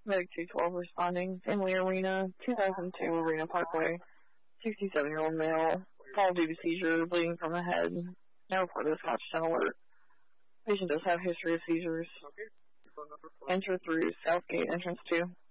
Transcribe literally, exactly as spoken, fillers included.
Medic two twelve responding. Family Arena, two thousand two Arena Parkway. sixty-seven-year-old male. Fall due to seizure, bleeding from the head. Now report to Scotch ten alert. Patient does have history of seizures. Enter through Southgate entrance two.